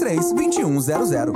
332100.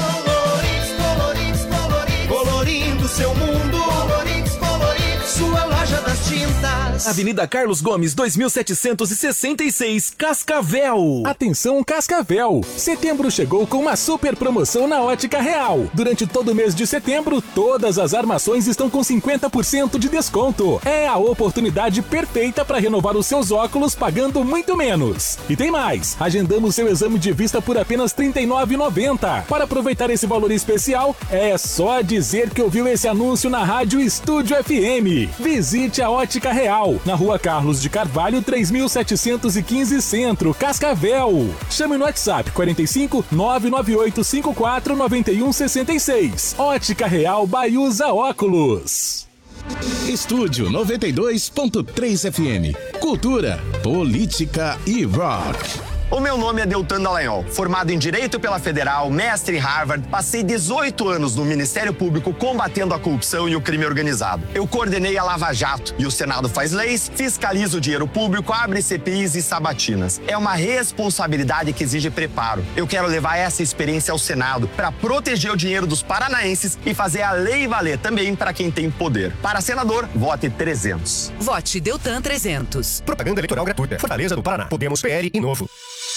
Colorindo seu mundo. Sua loja das tintas. Avenida Carlos Gomes, 2766, Cascavel. Atenção, Cascavel! Setembro chegou com uma super promoção na Ótica Real. Durante todo o mês de setembro, todas as armações estão com 50% de desconto. É a oportunidade perfeita para renovar os seus óculos pagando muito menos. E tem mais! Agendamos seu exame de vista por apenas R$ 39,90. Para aproveitar esse valor especial, é só dizer que ouviu esse anúncio na Rádio Estúdio FM. Visite a Ótica Real, na Rua Carlos de Carvalho, 3715 Centro, Cascavel. Chame no WhatsApp 45 998 54 9166. Ótica Real Baiusa Óculos. Estúdio 92.3 FM. Cultura, política e rock. O meu nome é Deltan Dallagnol, formado em Direito pela Federal, mestre em Harvard, passei 18 anos no Ministério Público combatendo a corrupção e o crime organizado. Eu coordenei a Lava Jato e o Senado faz leis, fiscaliza o dinheiro público, abre CPIs e sabatinas. É uma responsabilidade que exige preparo. Eu quero levar essa experiência ao Senado para proteger o dinheiro dos paranaenses e fazer a lei valer também para quem tem poder. Para senador, vote 300. Vote Deltan 300. Propaganda eleitoral gratuita. Fortaleza do Paraná. Podemos, PL e Novo.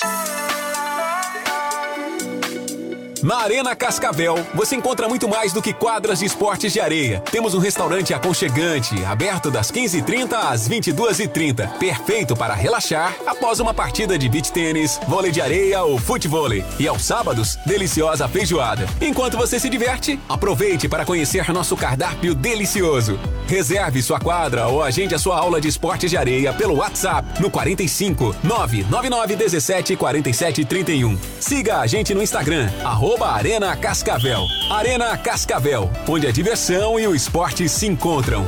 Na Arena Cascavel, você encontra muito mais do que quadras de esportes de areia. Temos um restaurante aconchegante, aberto das 15h30 às 22h30. Perfeito para relaxar após uma partida de beach tênis, vôlei de areia ou futevôlei. E aos sábados, deliciosa feijoada. Enquanto você se diverte, aproveite para conhecer nosso cardápio delicioso. Reserve sua quadra ou agende a sua aula de esportes de areia pelo WhatsApp no 45 999 17 47 31. Siga a gente no Instagram, @Arena Cascavel. Arena Cascavel, onde a diversão e o esporte se encontram.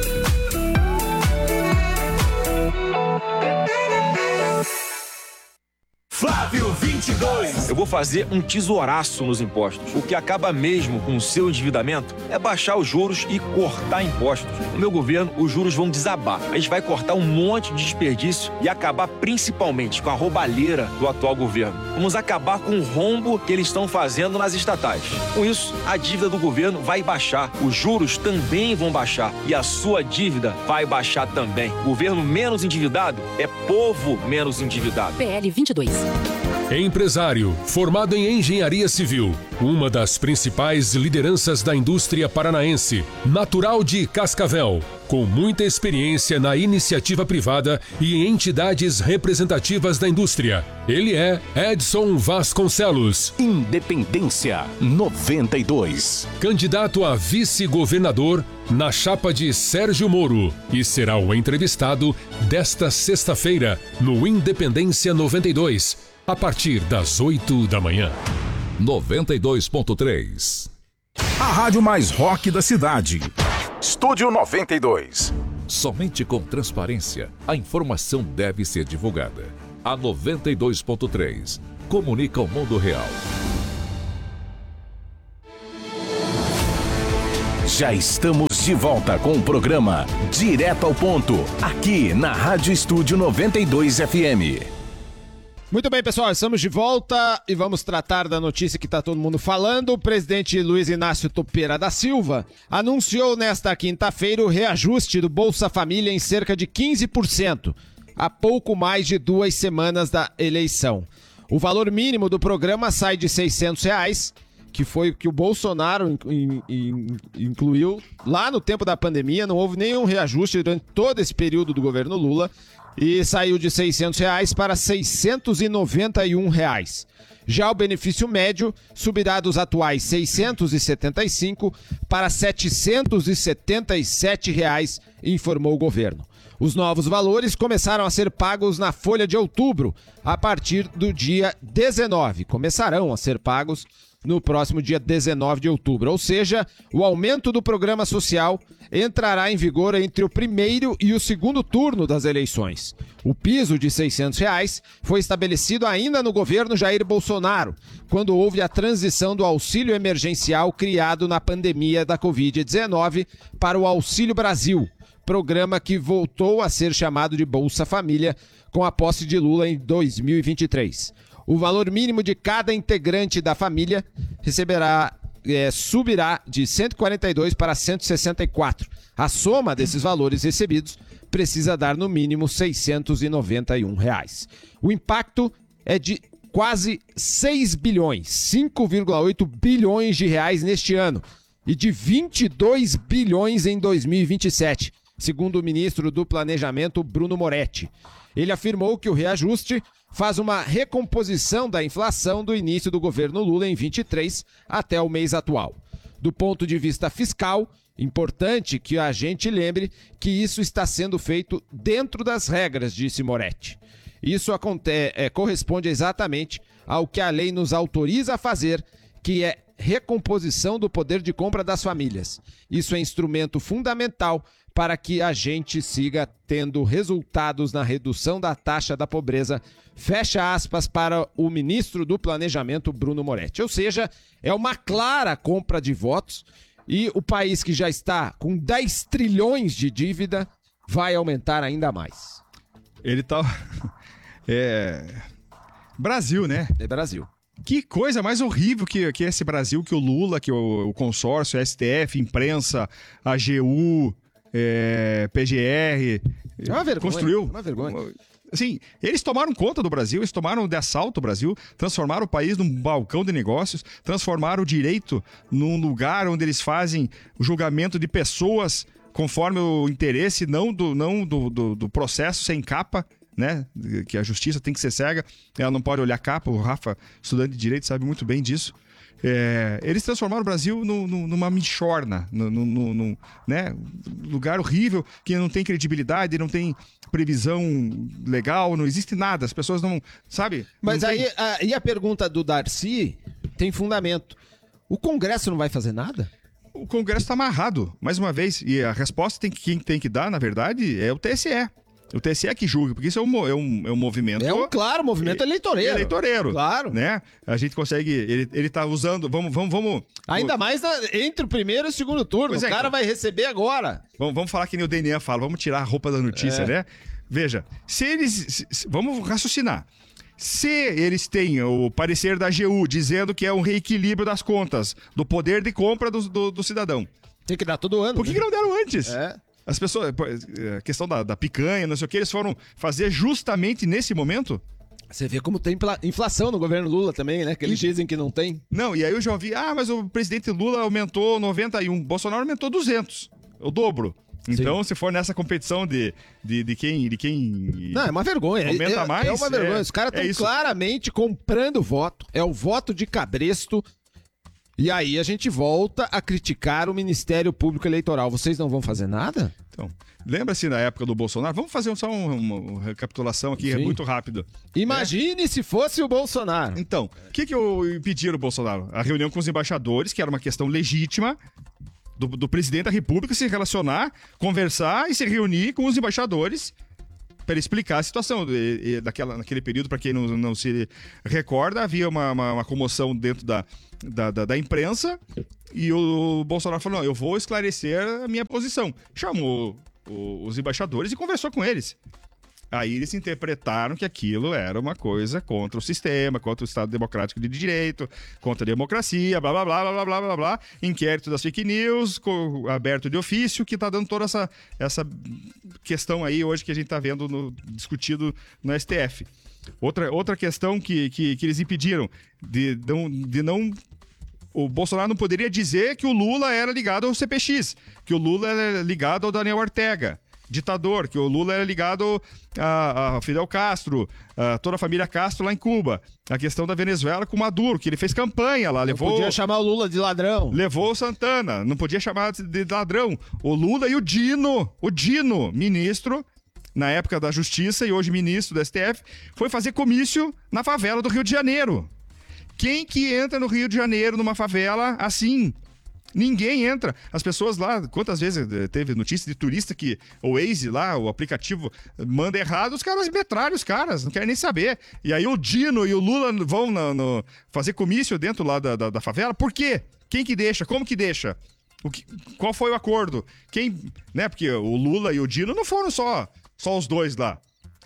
Flávio 22. Eu vou fazer um tesouraço nos impostos. O que acaba mesmo com o seu endividamento é baixar os juros e cortar impostos. No meu governo, os juros vão desabar. A gente vai cortar um monte de desperdício e acabar principalmente com a roubalheira do atual governo. Vamos acabar com o rombo que eles estão fazendo nas estatais. Com isso, a dívida do governo vai baixar, os juros também vão baixar e a sua dívida vai baixar também. Governo menos endividado é povo menos endividado. PL 22. Empresário, formado em engenharia civil, uma das principais lideranças da indústria paranaense, natural de Cascavel, com muita experiência na iniciativa privada e em entidades representativas da indústria. Ele é Edson Vasconcelos. Independência 92. Candidato a vice-governador na chapa de Sérgio Moro e será o entrevistado desta sexta-feira no Independência 92, a partir das 8 da manhã. 92.3. A rádio mais rock da cidade. Estúdio 92. Somente com transparência, a informação deve ser divulgada. A 92.3 comunica o mundo real. Já estamos de volta com o programa Direto ao Ponto, aqui na Rádio Estúdio 92 FM. Muito bem, pessoal, estamos de volta e vamos tratar da notícia que está todo mundo falando. O presidente Luiz Inácio Topeira da Silva anunciou nesta quinta-feira o reajuste do Bolsa Família em cerca de 15%, há pouco mais de 2 semanas da eleição. O valor mínimo do programa sai de R$ 600, que foi o que o Bolsonaro incluiu lá no tempo da pandemia. Não houve nenhum reajuste durante todo esse período do governo Lula. E saiu de R$ 600 para R$ 691. Já o benefício médio subirá dos atuais R$ 675 para R$ 777, informou o governo. Os novos valores começaram a ser pagos na folha de outubro, a partir do dia 19. Começarão a ser pagos no próximo dia 19 de outubro. Ou seja, o aumento do programa social entrará em vigor entre o primeiro e o segundo turno das eleições. O piso de R$ 600 foi estabelecido ainda no governo Jair Bolsonaro, quando houve a transição do auxílio emergencial criado na pandemia da Covid-19 para o Auxílio Brasil, programa que voltou a ser chamado de Bolsa Família com a posse de Lula em 2023. O valor mínimo de cada integrante da família subirá de 142 para 164. A soma desses valores recebidos precisa dar no mínimo R$ 691. O impacto é de quase 6 bilhões, 5,8 bilhões de reais neste ano e de 22 bilhões em 2027, segundo o ministro do Planejamento, Bruno Moretti. Ele afirmou que o reajuste faz uma recomposição da inflação do início do governo Lula em 23 até o mês atual. Do ponto de vista fiscal, importante que a gente lembre que isso está sendo feito dentro das regras, disse Moretti. Isso corresponde exatamente ao que a lei nos autoriza a fazer, que é recomposição do poder de compra das famílias. Isso é instrumento fundamental para que a gente siga tendo resultados na redução da taxa da pobreza, fecha aspas para o ministro do Planejamento, Bruno Moretti. Ou seja, é uma clara compra de votos e o país que já está com 10 trilhões de dívida vai aumentar ainda mais. Ele tá... Brasil, né? É Brasil. Que coisa mais horrível que esse Brasil, que o Lula, que o consórcio, a STF, imprensa, a AGU, PGR, é uma vergonha, construiu. É uma vergonha. Assim, eles tomaram conta do Brasil, eles tomaram de assalto o Brasil, transformaram o país num balcão de negócios, transformaram o direito num lugar onde eles fazem o julgamento de pessoas conforme o interesse, não do processo sem capa, né? Que a justiça tem que ser cega, ela não pode olhar capa. O Rafa, estudante de direito, sabe muito bem disso. Eles transformaram o Brasil numa michorna, num né? Lugar horrível, que não tem credibilidade, não tem previsão legal, não existe nada, as pessoas não, sabe? Mas aí a pergunta do Darcy tem fundamento. O Congresso não vai fazer nada? O Congresso está amarrado, mais uma vez, e a resposta quem tem que dar, na verdade, é o TSE. O TSE que julga, porque isso é um movimento... claro, movimento eleitoreiro. Eleitoreiro. Claro. Né? A gente consegue... Ele tá usando... Vamos... Ainda mais entre o primeiro e o segundo turno. O cara vai receber agora. Vamos falar que nem o DNA fala. Vamos tirar a roupa da notícia, né? Veja, se eles... Vamos raciocinar. Se eles têm o parecer da AGU dizendo que é um reequilíbrio das contas, do poder de compra do cidadão... Tem que dar todo ano. Por que não deram antes? As pessoas, a questão da picanha, não sei o que, eles foram fazer justamente nesse momento. Você vê como tem inflação no governo Lula também, né? Que eles dizem que não tem. Não, e aí eu já ouvi, mas o presidente Lula aumentou 91, Bolsonaro aumentou 200, o dobro. Então, se for nessa competição de quem... Não, é uma vergonha. Aumenta mais. É uma vergonha. Os caras estão claramente comprando voto. É o voto de cabresto. E aí a gente volta a criticar o Ministério Público Eleitoral. Vocês não vão fazer nada? Então, lembra-se na época do Bolsonaro? Vamos fazer só uma recapitulação aqui, muito rápida. Imagine se fosse o Bolsonaro. Então, o que impediram o Bolsonaro? A reunião com os embaixadores, que era uma questão legítima do presidente da República se relacionar, conversar e se reunir com os embaixadores para explicar a situação. Naquele período, para quem não se recorda, havia uma comoção dentro da imprensa e o Bolsonaro falou, não, eu vou esclarecer a minha posição. Chamou os embaixadores e conversou com eles. Aí eles interpretaram que aquilo era uma coisa contra o sistema, contra o Estado Democrático de Direito, contra a democracia, blá, blá, blá, blá, blá, blá, blá. Inquérito das fake news, aberto de ofício, que está dando toda essa questão aí hoje que a gente está vendo discutido no STF. Outra questão que eles impediram de não... O Bolsonaro não poderia dizer que o Lula era ligado ao CPX, que o Lula era ligado ao Daniel Ortega, ditador, que o Lula era ligado a Fidel Castro, a toda a família Castro lá em Cuba. A questão da Venezuela com Maduro, que ele fez campanha lá. Não podia chamar o Lula de ladrão. Levou o Santana, não podia chamar de ladrão. O Lula e o Dino, ministro, na época da Justiça e hoje ministro do STF, foi fazer comício na favela do Rio de Janeiro. Quem que entra no Rio de Janeiro numa favela assim? Ninguém entra. As pessoas lá, quantas vezes teve notícia de turista que o Waze lá, o aplicativo, manda errado, os caras metralham os caras, não querem nem saber. E aí o Dino e o Lula vão fazer comício dentro lá da favela. Por quê? Quem que deixa? Como que deixa? Qual foi o acordo? Porque o Lula e o Dino não foram só os dois lá.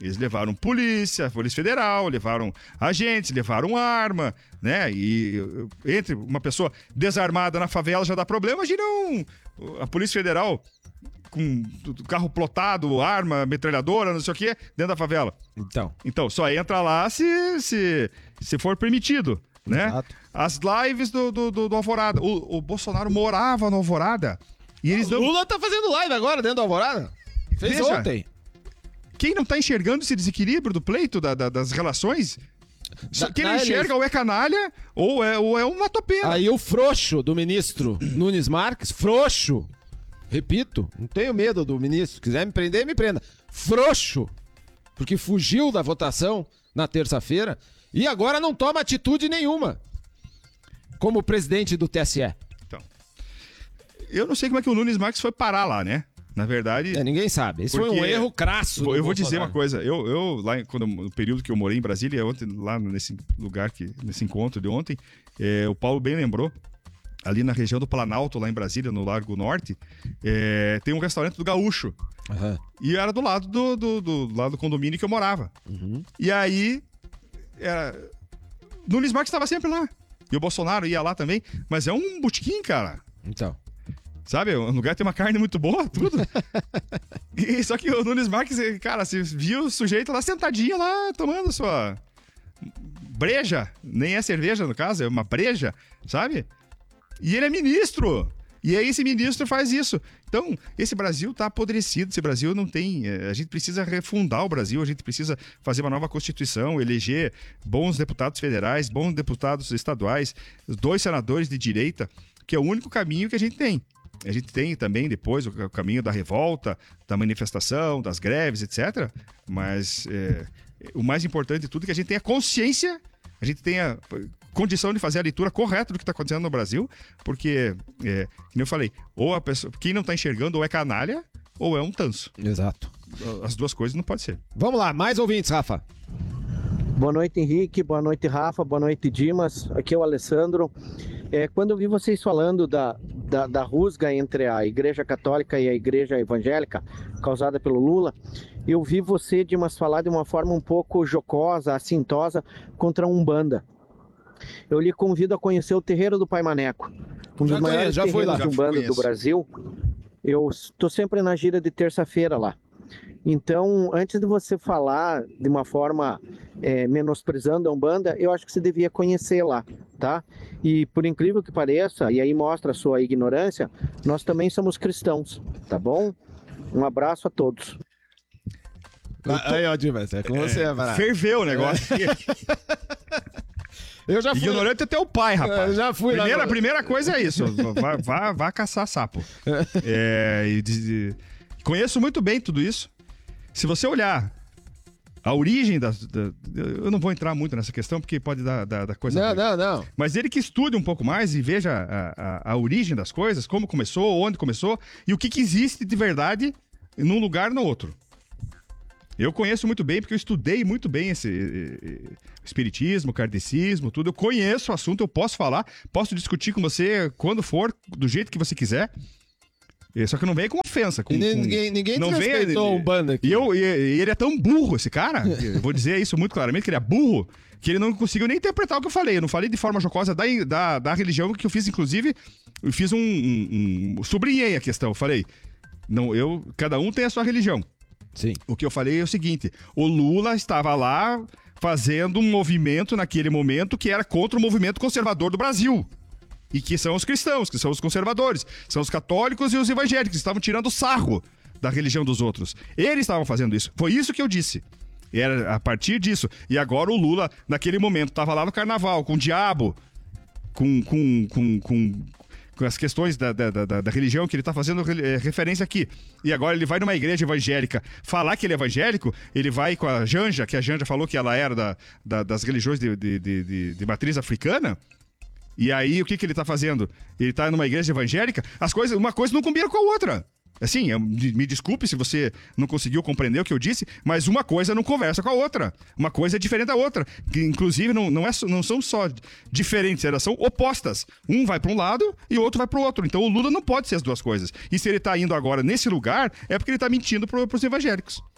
Eles levaram Polícia Federal, levaram agentes, levaram arma, né? E entre uma pessoa desarmada na favela já dá problema, imagina a Polícia Federal com carro plotado, arma, metralhadora, não sei o quê, dentro da favela. Então só entra lá se for permitido, né? Exato. As lives do Alvorada. O Bolsonaro morava no Alvorada. E eles Lula tá fazendo live agora dentro do Alvorada. Fez ontem. Quem não tá enxergando esse desequilíbrio do pleito, das relações? Quem não enxerga ou é canalha ou é uma topeira. Aí o frouxo do ministro Nunes Marques, frouxo, repito, não tenho medo do ministro, se quiser me prender, me prenda. Frouxo, porque fugiu da votação na terça-feira e agora não toma atitude nenhuma como presidente do TSE. Então, eu não sei como é que o Nunes Marques foi parar lá, né? Na verdade... ninguém sabe. Esse foi um erro crasso. Eu vou dizer uma coisa. Eu lá, no período que eu morei em Brasília, ontem, lá nesse lugar, nesse encontro de ontem, o Paulo bem lembrou, ali na região do Planalto, lá em Brasília, no Largo Norte, tem um restaurante do Gaúcho. Uhum. E era do lado do lado do condomínio que eu morava. Uhum. E aí... Nunes Marques estava sempre lá. E o Bolsonaro ia lá também. Mas é um botequim, cara. Então... Sabe, um lugar tem uma carne muito boa, tudo. Só que o Nunes Marques, cara, você viu o sujeito lá sentadinho lá, tomando sua breja. Nem é cerveja, no caso, é uma breja, sabe? E ele é ministro. E aí esse ministro faz isso. Então, esse Brasil tá apodrecido, esse Brasil não tem... a gente precisa refundar o Brasil, a gente precisa fazer uma nova Constituição, eleger bons deputados federais, bons deputados estaduais, 2 senadores de direita, que é o único caminho que a gente tem. A gente tem também depois o caminho da revolta, da manifestação, das greves, etc. Mas o mais importante de tudo é que a gente tenha consciência, a gente tenha condição de fazer a leitura correta do que está acontecendo no Brasil, porque, como eu falei, ou a pessoa, quem não está enxergando ou é canalha ou é um tanso. Exato. As duas coisas não pode ser. Vamos lá, mais ouvintes, Rafa. Boa noite, Henrique. Boa noite, Rafa. Boa noite, Dimas. Aqui é o Alessandro. Quando eu vi vocês falando da rusga entre a Igreja Católica e a Igreja Evangélica, causada pelo Lula, eu vi você, Dimas, falar de uma forma um pouco jocosa, assintosa, contra a Umbanda. Eu lhe convido a conhecer o Terreiro do Pai Maneco, um dos maiores terreiros de Umbanda do Brasil. Eu estou sempre na gira de terça-feira lá. Então, antes de você falar de uma forma menosprezando a Umbanda, eu acho que você devia conhecer lá, tá? E por incrível que pareça, e aí mostra a sua ignorância, nós também somos cristãos, tá bom? Um abraço a todos. Aí, ó, Dimas, é com você, Pará. Ferveu o negócio aqui. Eu já fui... Ignorante até o pai, rapaz. Eu já fui A primeira coisa é isso. Vá caçar sapo. Conheço muito bem tudo isso. Se você olhar a origem eu não vou entrar muito nessa questão, porque pode dar coisa... Não. Mas ele que estude um pouco mais e veja a origem das coisas, como começou, onde começou, e o que existe de verdade num lugar no outro. Eu conheço muito bem, porque eu estudei muito bem esse espiritismo, kardecismo, tudo. Eu conheço o assunto, eu posso falar, posso discutir com você quando for, do jeito que você quiser. Só que não vem com ofensa. Ninguém não respeitou um bando aqui. E ele é tão burro, esse cara, eu vou dizer isso muito claramente, que ele é burro, que ele não conseguiu nem interpretar o que eu falei. Eu não falei de forma jocosa da religião, que eu fiz, inclusive, eu fiz sublinhei a questão. Eu falei, cada um tem a sua religião. Sim. O que eu falei é o seguinte, o Lula estava lá fazendo um movimento naquele momento que era contra o movimento conservador do Brasil. E que são os cristãos, que são os conservadores, são os católicos e os evangélicos, que estavam tirando sarro da religião dos outros. Eles estavam fazendo isso. Foi isso que eu disse. Era a partir disso. E agora o Lula, naquele momento, estava lá no carnaval, com o diabo, com as questões da religião que ele está fazendo referência aqui. E agora ele vai numa igreja evangélica falar que ele é evangélico, ele vai com a Janja, que a Janja falou que ela era das religiões de matriz africana. E aí, o que ele tá fazendo? Ele tá numa igreja evangélica, uma coisa não combina com a outra. Assim, me desculpe se você não conseguiu compreender o que eu disse, mas uma coisa não conversa com a outra. Uma coisa é diferente da outra. Que, inclusive, não são só diferentes, elas são opostas. Um vai para um lado e o outro vai para o outro. Então, o Lula não pode ser as duas coisas. E se ele tá indo agora nesse lugar, é porque ele tá mentindo pros evangélicos.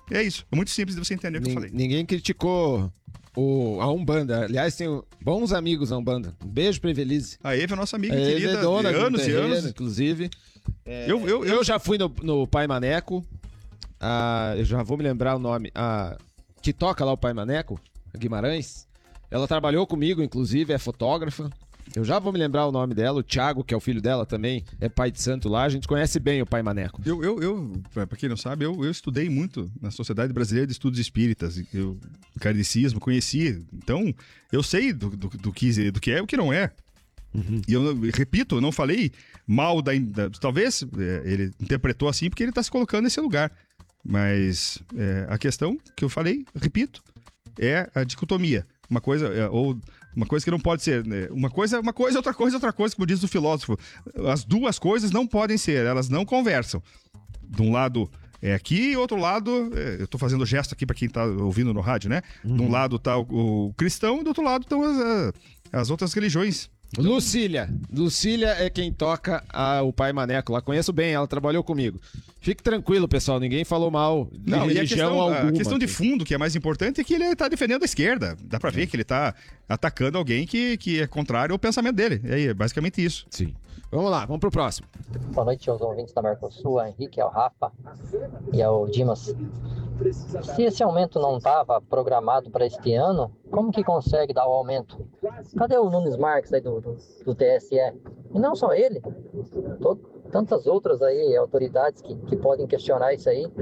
É isso. É muito simples de você entender o que eu falei. Ninguém criticou a Umbanda. Aliás, tenho bons amigos na Umbanda. Um beijo pra Evelise. A Eve é nossa amiga Eve querida é dona de anos terreno, e anos. Inclusive. Eu já fui no Pai Maneco. Eu já vou me lembrar o nome. Que toca lá o Pai Maneco, a Guimarães. Ela trabalhou comigo, inclusive, é fotógrafa. Eu já vou me lembrar o nome dela. O Thiago, que é o filho dela também, é pai de santo lá. A gente conhece bem o Pai Maneco. Pra quem não sabe, eu estudei muito na Sociedade Brasileira de Estudos Espíritas. Eu, kardecismo, conheci. Então, eu sei do que é e o que não é. E eu repito, eu não falei mal talvez ele interpretou assim porque ele está se colocando nesse lugar. Mas a questão que eu falei, repito, é a dicotomia. Uma coisa que não pode ser, né? Uma coisa, outra coisa, como diz o filósofo. As duas coisas não podem ser, elas não conversam. De um lado é aqui e outro lado, eu tô fazendo gesto aqui para quem tá ouvindo no rádio, né? De um lado tá o cristão e do outro lado estão as outras religiões. Lucília é quem toca o Pai Maneco lá. Conheço bem, ela trabalhou comigo. Fique tranquilo, pessoal, ninguém falou mal de religião alguma. A questão de fundo, que é mais importante, é que ele tá defendendo a esquerda. Dá pra ver que ele tá atacando alguém que é contrário ao pensamento dele. É basicamente isso. Sim. Vamos lá, vamos pro próximo. Boa noite aos ouvintes da Mercosul, ao Henrique, ao Rafa e ao Dimas. Se esse aumento não estava programado para este ano, como que consegue dar o aumento? Cadê o Nunes Marques aí do TSE? E não só ele, tantas outras aí autoridades que podem questionar isso aí.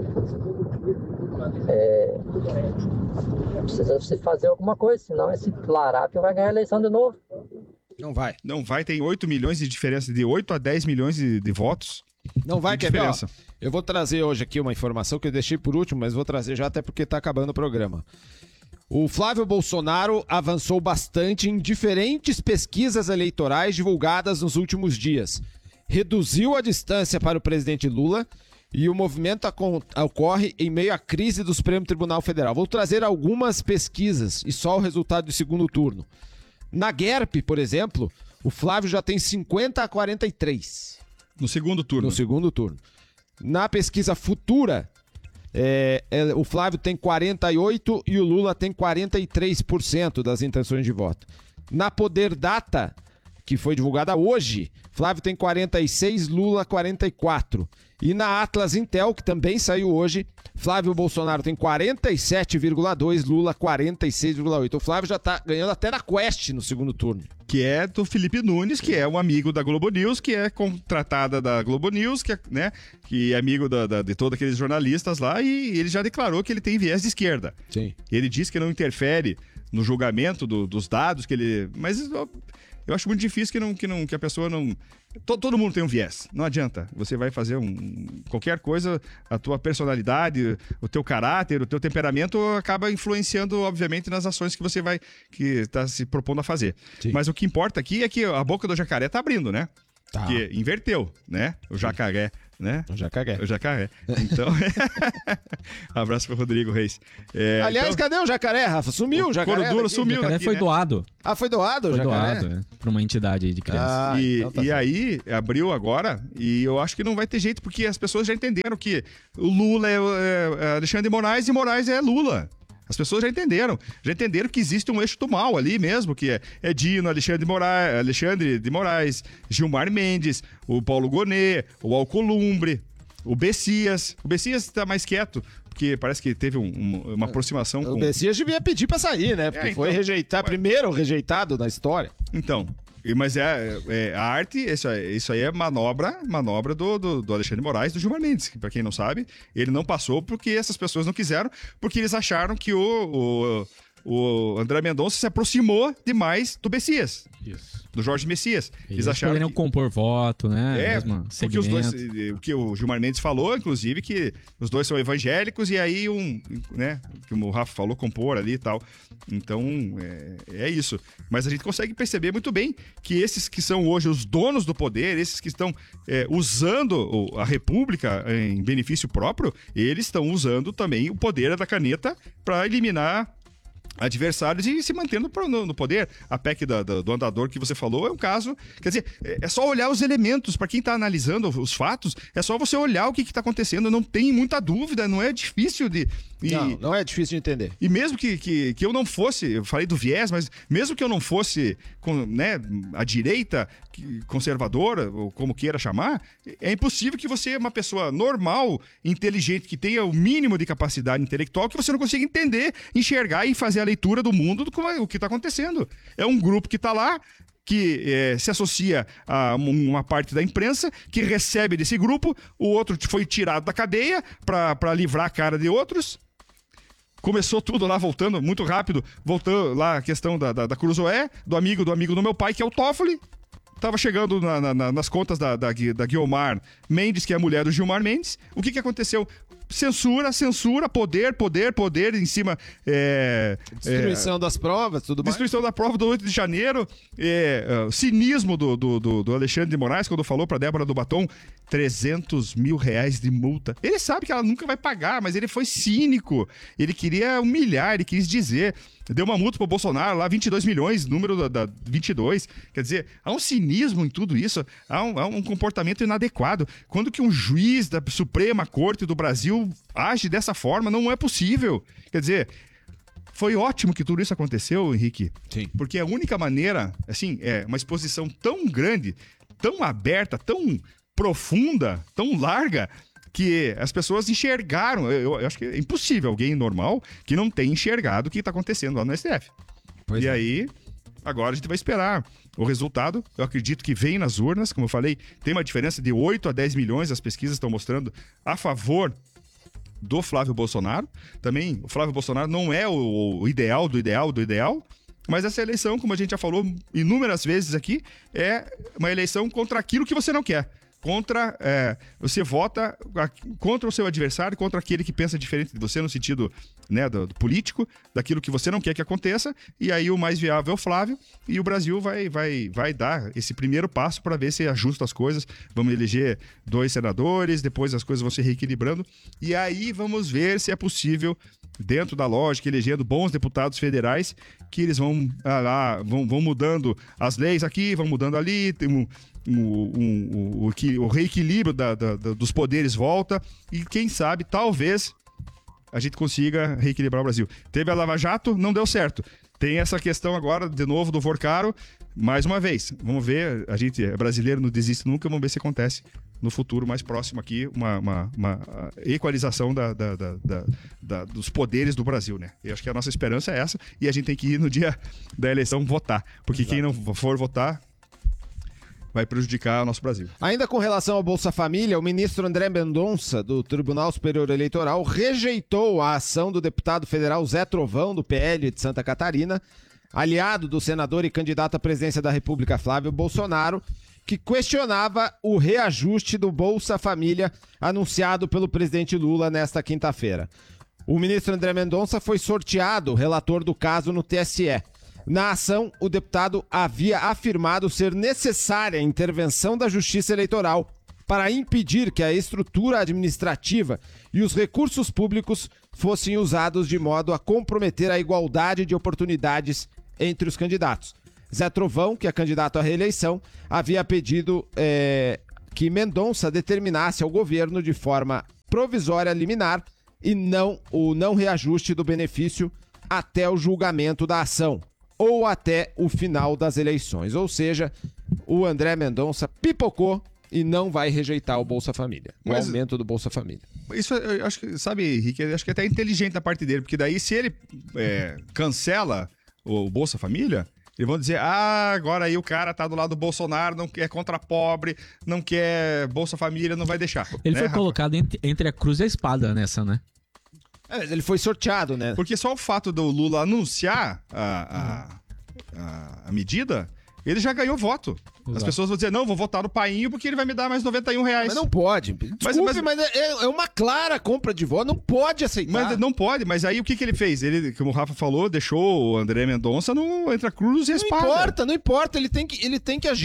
Precisa se fazer alguma coisa, senão esse larápio vai ganhar a eleição de novo. Não vai, tem 8 milhões de diferença, de 8 a 10 milhões de votos. Não vai, quer ver? Eu vou trazer hoje aqui uma informação que eu deixei por último, mas vou trazer já até porque tá acabando o programa. O Flávio Bolsonaro avançou bastante em diferentes pesquisas eleitorais divulgadas nos últimos dias. Reduziu a distância para o presidente Lula e o movimento ocorre em meio à crise do Supremo Tribunal Federal. Vou trazer algumas pesquisas e só o resultado do segundo turno. Na GERP, por exemplo, o Flávio já tem 50 a 43. No segundo turno. Na pesquisa futura, o Flávio tem 48% e o Lula tem 43% das intenções de voto. Na Poder Data, que foi divulgada hoje, Flávio tem 46%, Lula 44%. E na Atlas Intel, que também saiu hoje, Flávio Bolsonaro tem 47,2%, Lula 46,8%. O Flávio já tá ganhando até na Quest no segundo turno. Que é do Felipe Nunes, que é um amigo da Globo News, que é contratada da Globo News, que é amigo de todos aqueles jornalistas lá, e ele já declarou que ele tem viés de esquerda. Sim. Ele diz que não interfere no julgamento dos dados, que ele... Mas eu acho muito difícil que a pessoa não... Todo mundo tem um viés, não adianta. Você vai fazer qualquer coisa, a tua personalidade, o teu caráter, o teu temperamento acaba influenciando, obviamente, nas ações que está se propondo a fazer. Sim. Mas o que importa aqui é que a boca do jacaré tá abrindo, né? Tá. Porque inverteu, né? O jacaré, né? O jacaré. Então, abraço pro Rodrigo Reis. Aliás, cadê o jacaré, Rafa? Sumiu o jacaré. Couro Duro sumiu. O jacaré aqui, foi né? doado. Ah, foi doado o jacaré? Foi doado, para uma entidade aí de criança. Aí, abriu agora, e eu acho que não vai ter jeito, porque as pessoas já entenderam que o Lula é Alexandre de Moraes e Moraes é Lula. As pessoas já entenderam que existe um eixo do mal ali mesmo, que é Dino, Alexandre de Moraes, Gilmar Mendes, o Paulo Gonet, o Alcolumbre, o Bessias. O Bessias está mais quieto, porque parece que teve uma aproximação com... O Bessias devia pedir para sair, né? Porque foi primeiro rejeitado na história. Então... Mas a arte, isso aí é manobra do Alexandre de Moraes, do Gilmar Mendes, que, pra quem não sabe, ele não passou porque essas pessoas não quiseram, porque eles acharam que o André Mendonça se aproximou demais do Messias. Isso. Do Jorge Messias. Eles acharam poderiam compor voto, né? Porque os dois, o que o Gilmar Mendes falou, inclusive, que os dois são evangélicos e aí né, que o Rafa falou, compor ali e tal. Então, é isso. Mas a gente consegue perceber muito bem que esses que são hoje os donos do poder, esses que estão usando a República em benefício próprio, eles estão usando também o poder da caneta para eliminar adversários e se mantendo no poder. A PEC do andador que você falou é um caso... Quer dizer, é só olhar os elementos. Para quem está analisando os fatos, é só você olhar o que está acontecendo. Não tem muita dúvida, não é difícil de... Não é difícil de entender. E mesmo que eu não fosse... Eu falei do viés, mas mesmo que eu não fosse a direita conservadora, ou como queira chamar, é impossível que você, uma pessoa normal, inteligente, que tenha o mínimo de capacidade intelectual, que você não consiga entender, enxergar e fazer a leitura do mundo do que está acontecendo. É um grupo que está lá, que se associa a uma parte da imprensa, que recebe desse grupo, o outro foi tirado da cadeia para livrar a cara de outros. Começou tudo lá, voltando muito rápido, voltando lá a questão da Cruzoé, do amigo do meu pai, que é o Toffoli. Tava chegando nas contas da Guiomar Mendes, que é a mulher do Gilmar Mendes. O que aconteceu? Censura, poder em cima... Destruição das provas, tudo mais. Destruição da prova do 8 de janeiro. Cinismo do Alexandre de Moraes, quando falou pra Débora do Batom, 300 mil reais de multa. Ele sabe que ela nunca vai pagar, mas ele foi cínico. Ele queria humilhar, ele quis dizer... Deu uma multa pro Bolsonaro lá, 22 milhões, número da 22. Quer dizer, há um cinismo em tudo isso, há um comportamento inadequado. Quando que um juiz da Suprema Corte do Brasil age dessa forma, não é possível. Quer dizer, foi ótimo que tudo isso aconteceu, Henrique. Sim. Porque a única maneira, assim, uma exposição tão grande, tão aberta, tão profunda, tão larga, que as pessoas enxergaram. Eu acho que é impossível alguém normal que não tenha enxergado o que está acontecendo lá no STF. Pois aí, agora a gente vai esperar o resultado. Eu acredito que vem nas urnas, como eu falei, tem uma diferença de 8 a 10 milhões, as pesquisas estão mostrando a favor do Flávio Bolsonaro. Também, o Flávio Bolsonaro não é o ideal do ideal, mas essa eleição, como a gente já falou inúmeras vezes aqui, é uma eleição contra aquilo que você não quer. Você vota contra o seu adversário, contra aquele que pensa diferente de você no sentido do político, daquilo que você não quer que aconteça, e aí o mais viável é o Flávio, e o Brasil vai dar esse primeiro passo para ver se ajusta as coisas. Vamos eleger 2 senadores, depois as coisas vão se reequilibrando, e aí vamos ver se é possível, dentro da lógica, elegendo bons deputados federais, que eles vão mudando as leis aqui, vão mudando ali, tem o reequilíbrio dos poderes volta, e quem sabe, talvez, a gente consiga reequilibrar o Brasil. Teve a Lava Jato, não deu certo. Tem essa questão agora, de novo, do Vorcaro, mais uma vez. Vamos ver, a gente é brasileiro, não desiste nunca, vamos ver se acontece no futuro mais próximo aqui, uma equalização dos poderes do Brasil, né? Eu acho que a nossa esperança é essa, e a gente tem que ir no dia da eleição votar, porque quem não for votar vai prejudicar o nosso Brasil. Ainda com relação ao Bolsa Família, o ministro André Mendonça, do Tribunal Superior Eleitoral, rejeitou a ação do deputado federal Zé Trovão, do PL de Santa Catarina, aliado do senador e candidato à presidência da República Flávio Bolsonaro, que questionava o reajuste do Bolsa Família anunciado pelo presidente Lula nesta quinta-feira. O ministro André Mendonça foi sorteado relator do caso no TSE. Na ação, o deputado havia afirmado ser necessária a intervenção da Justiça Eleitoral para impedir que a estrutura administrativa e os recursos públicos fossem usados de modo a comprometer a igualdade de oportunidades entre os candidatos. Zé Trovão, que é candidato à reeleição, havia pedido que Mendonça determinasse ao governo de forma provisória liminar e o não reajuste do benefício até o julgamento da ação, ou até o final das eleições. Ou seja, o André Mendonça pipocou e não vai rejeitar o Bolsa Família, o aumento do Bolsa Família. Isso, eu acho que, sabe, Henrique, eu acho que é até inteligente da parte dele, porque daí se ele cancela o Bolsa Família, eles vão dizer, agora aí o cara tá do lado do Bolsonaro, não quer contra pobre, não quer Bolsa Família, não vai deixar. Ele foi colocado entre a cruz e a espada nessa, né? Ele foi sorteado, né? Porque só o fato do Lula anunciar a medida, ele já ganhou voto. Exato. As pessoas vão dizer, não, vou votar no Painho porque ele vai me dar mais R$91. Mas não pode. Desculpe, mas é uma clara compra de voto, não pode aceitar. Mas não pode, mas aí o que ele fez? Ele, como o Rafa falou, deixou o André Mendonça entre a cruz e a espada. Não importa, ele tem que agir.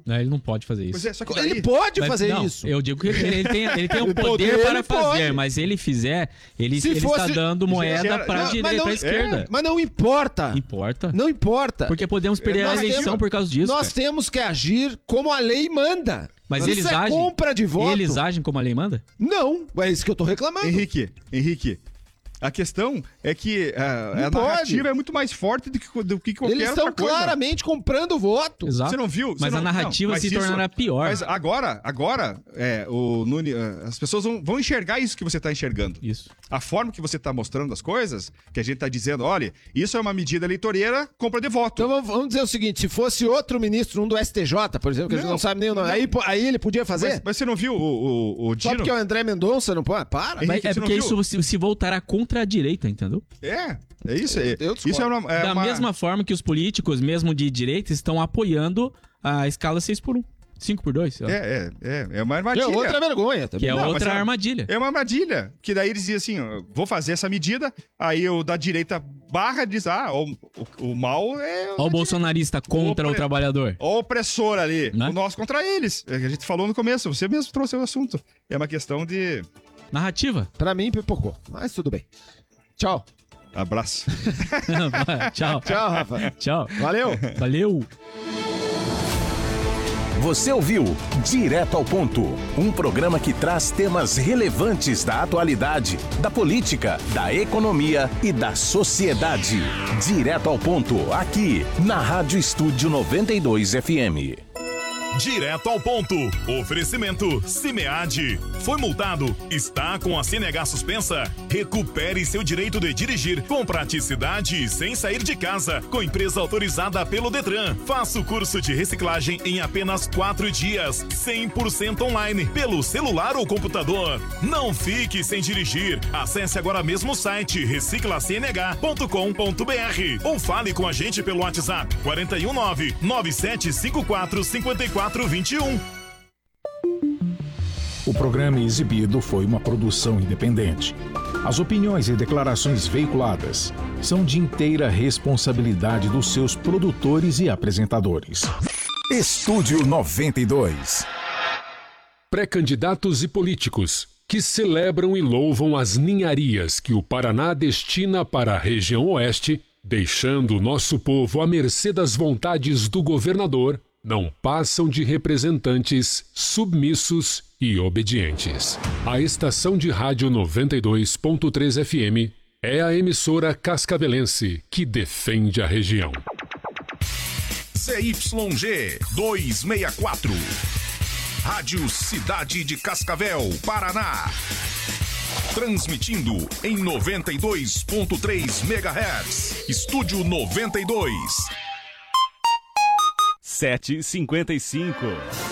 Não, ele não pode fazer isso. Pois é, só que daí... Ele pode fazer não, isso. Eu digo que ele tem o poder para fazer, mas se ele fizer, ele está dando moeda para a direita e para a esquerda. Mas não importa. Importa. Não importa. Porque podemos perder a eleição por causa disso. Nós temos que agir como a lei manda. Mas isso eles é agem. Compra de voto. Eles agem como a lei manda? Não, é isso que eu tô reclamando. Henrique, a questão é que a narrativa é muito mais forte do que qualquer Eles outra coisa. estão claramente comprando voto. Exato. Você não viu? Mas a narrativa se tornará pior. Mas agora as pessoas vão enxergar isso que você está enxergando. Isso. A forma que você está mostrando as coisas, que a gente está dizendo, olha, isso é uma medida eleitoreira, compra de voto. Então vamos dizer o seguinte, se fosse outro ministro, um do STJ, por exemplo, que a gente não sabe nem o nome, aí ele podia fazer? Mas você não viu o Dino? Só porque o André Mendonça não pode? Para. Henrique, é porque isso se voltará contra a direita, entendeu? É isso. Isso da mesma forma que os políticos, mesmo de direita, estão apoiando a escala 6x1. 5x2. É uma armadilha. Que é outra vergonha também. Que é outra armadilha. É uma armadilha. Que daí eles dizem assim, vou fazer essa medida, aí o da direita barra diz, o mal é... Olha o bolsonarista contra o trabalhador. O opressor ali, né? O nosso contra eles. A gente falou no começo, você mesmo trouxe o assunto. É uma questão de... narrativa. Pra mim, pipocou. Mas tudo bem. Tchau. Abraço. Tchau. Tchau, Rafa. Tchau. Valeu. Você ouviu Direto ao Ponto, um programa que traz temas relevantes da atualidade, da política, da economia e da sociedade. Direto ao Ponto, aqui na Rádio Estúdio 92 FM. Direto ao ponto. Oferecimento Cimead. Foi multado? Está com a CNH suspensa? Recupere seu direito de dirigir com praticidade e sem sair de casa. Com empresa autorizada pelo Detran. Faça o curso de reciclagem em apenas 4 dias. 100% online, pelo celular ou computador. Não fique sem dirigir. Acesse agora mesmo o site reciclacnh.com.br ou fale com a gente pelo WhatsApp 419-9754-5421. O programa exibido foi uma produção independente. As opiniões e declarações veiculadas são de inteira responsabilidade dos seus produtores e apresentadores. Estúdio 92. Pré-candidatos e políticos que celebram e louvam as ninharias que o Paraná destina para a região oeste, deixando o nosso povo à mercê das vontades do governador, não passam de representantes submissos e obedientes. A estação de rádio 92.3 FM é a emissora cascavelense que defende a região. ZYG 264. Rádio Cidade de Cascavel, Paraná. Transmitindo em 92.3 MHz. Estúdio 92. 7h55.